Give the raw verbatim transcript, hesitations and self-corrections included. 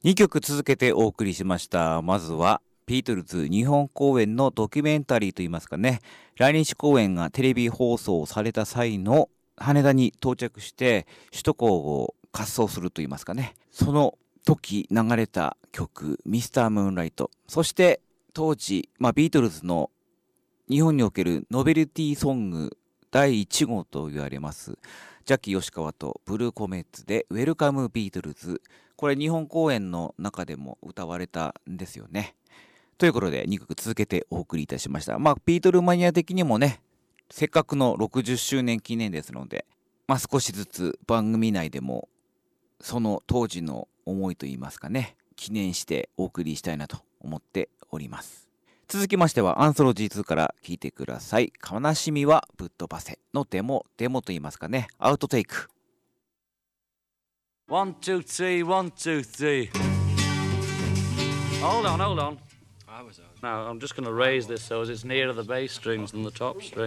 にきょく続けてお送りしました。まずはビートルズ日本公演のドキュメンタリーといいますかね、来日公演がテレビ放送された際の羽田に到着して首都高を滑走するといいますかね、その時流れた曲ミスタームーンライト、そして当時、まあ、ビートルズの日本におけるノベルティソングだいいち号と言われますジャッキー吉川とブルーコメッツでウェルカムビートルズ、これ日本公演の中でも歌われたんですよね。ということでにきょく続けてお送りいたしました。まあビートルマニア的にもね、せっかくのろくじゅっしゅうねん記念ですので、まあ少しずつ番組内でもその当時の思いといいますかね、記念してお送りしたいなと思っております。続きましてはアンソロジーツーから聴いてください。悲しみはぶっ飛ばせのデモ、デモと言いますかね、アウトテイク。 One, two, three, one, two, three. Hold on, hold on. I was on. Now, I'm just going to raise this so as it's nearer the bass strings than the top string.